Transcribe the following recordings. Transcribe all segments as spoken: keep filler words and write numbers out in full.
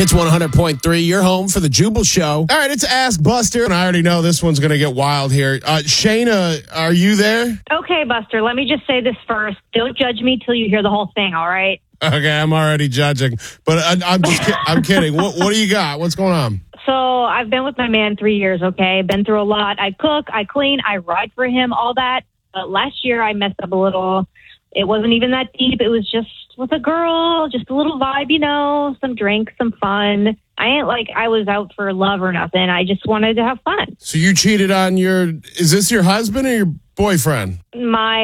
It's one hundred point three, your home for the Jubal Show. All right, it's Ask Buster, and I already know this one's going to get wild here. Uh, Shayna, are you there? Okay, Buster, let me just say this first. Don't judge me till you hear the whole thing, all right? Okay, I'm already judging, but I, I'm just ki- I'm kidding. What, what do you got? What's going on? So I've been with my man three years, okay? Been through a lot. I cook, I clean, I ride for him, all that. But last year I messed up a little. It wasn't even that deep. It was just with a girl, just a little vibe, you know, some drinks, some fun. I ain't like I was out for love or nothing. I just wanted to have fun. So you cheated on your, is this your husband or your boyfriend? My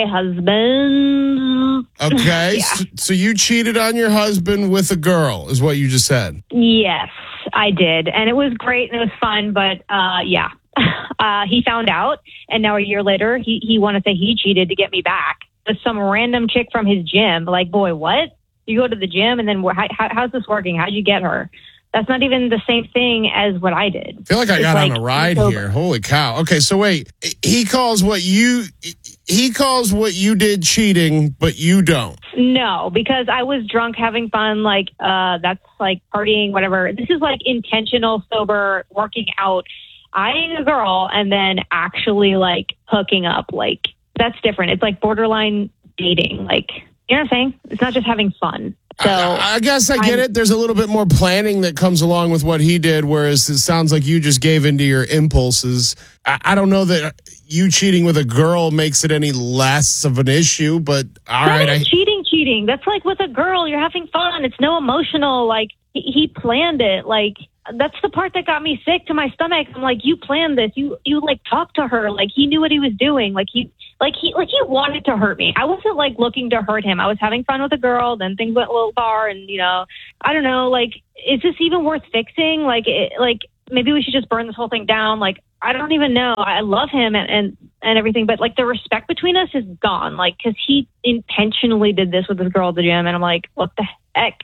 husband. Okay, Yeah. so, so you cheated on your husband with a girl, is what you just said. Yes, I did. And it was great and it was fun, but uh, yeah. Uh, he found out, and now a year later, he, he wanted to say he cheated to get me back. With some random chick from his gym. Like, boy, what? You go to the gym, and then wh- how, how's this working? How'd you get her? That's not even the same thing as what I did. I feel like I It's got like, on a ride so- here. Holy cow. Okay, so wait. He calls what you he calls what you did cheating, but you don't. No, because I was drunk having fun. Like, uh, that's like partying, whatever. This is like intentional, sober, working out, eyeing a girl, and then actually like hooking up. Like, that's different. It's like borderline dating. Like, you know what I'm saying? It's not just having fun. So I, I guess I get I'm- it. There's a little bit more planning that comes along with what he did, whereas it sounds like you just gave into your impulses. I, I don't know that you cheating with a girl makes it any less of an issue, but all that right. ain't I, cheating, cheating. That's like with a girl. You're having fun. It's no emotional. Like, he, he planned it. Like, that's the part that got me sick to my stomach. I'm like, you planned this. You, you like talked to her. Like, he knew what he was doing. Like, he, like he, like he wanted to hurt me. I wasn't like looking to hurt him. I was having fun with a girl. Then things went a little far, and you know, I don't know. Like, is this even worth fixing? Like, it, like maybe we should just burn this whole thing down. Like, I don't even know. I love him and and, and everything, but like the respect between us is gone. Like, because he intentionally did this with this girl at the gym, and I'm like, what the heck?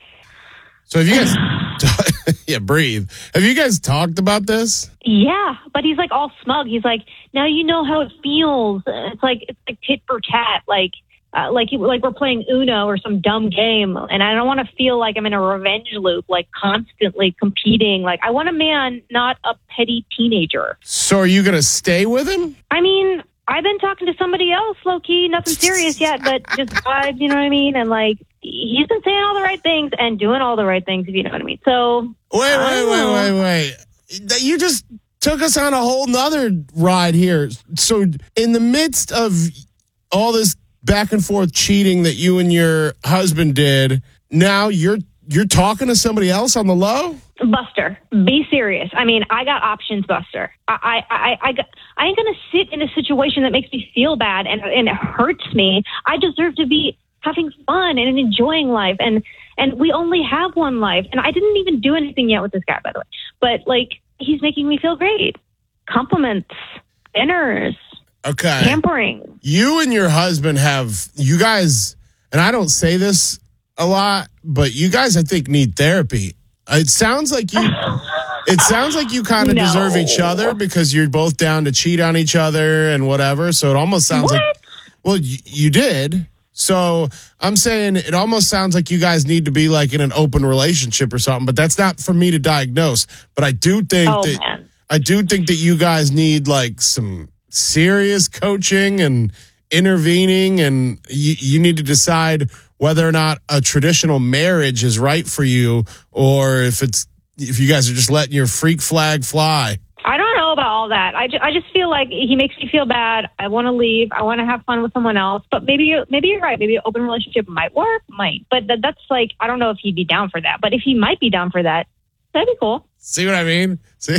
so have you guys, yeah, breathe. Have you guys talked about this? Yeah, but he's like all smug. He's like, now you know how it feels. It's like it's like tit for tat, like uh, like like we're playing Uno or some dumb game, and I don't want to feel like I'm in a revenge loop, like constantly competing. Like, I want a man, not a petty teenager. So are you going to stay with him? I mean, I've been talking to somebody else, low key, nothing serious yet, but just vibes, you know what I mean? And like, he's been saying all the right things and doing all the right things, if you know what I mean. So Wait, I wait, don't wait, know. wait, wait. You just took us on a whole nother ride here. So in the midst of all this back and forth cheating that you and your husband did, now you're you're talking to somebody else on the low? Buster, be serious. I mean, I got options, Buster. I, I, I, I, got, I ain't gonna sit in a situation that makes me feel bad and and it hurts me. I deserve to be having fun and enjoying life, and and we only have one life. And I didn't even do anything yet with this guy, by the way. But like, he's making me feel great. Compliments, dinners, Okay. pampering. You and your husband have, you guys, and I don't say this a lot, but you guys, I think, need therapy. It sounds like you, it sounds like you kind of No. deserve each other because you're both down to cheat on each other and whatever. So it almost sounds What? like, well, you, you did. So I'm saying it almost sounds like you guys need to be like in an open relationship or something, but that's not for me to diagnose. But I do think Oh, that, man. I do think that you guys need like some serious coaching and intervening, and you, you need to decide whether or not a traditional marriage is right for you, or if it's if you guys are just letting your freak flag fly. I don't know about all that. I, ju- I just feel like he makes me feel bad. I want to leave. I want to have fun with someone else. But maybe you, maybe you're right. Maybe an open relationship might work, might. But that, that's like, I don't know if he'd be down for that. But if he might be down for that, that'd be cool. See what I mean? See?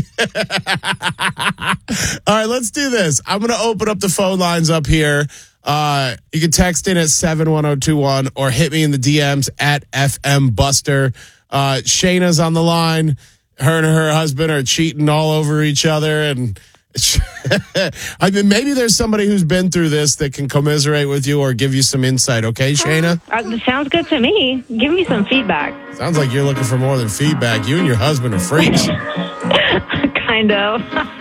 All right, let's do this. I'm going to open up the phone lines up here. Uh, you can text in at seven one zero two one or hit me in the D Ms at F M Buster. Uh, Shayna's on the line. Her and her husband are cheating all over each other. And I mean, maybe there's somebody who's been through this that can commiserate with you or give you some insight. Okay, Shayna? Uh, sounds good to me. Give me some feedback. Sounds like you're looking for more than feedback. You and your husband are freaks. Kind of.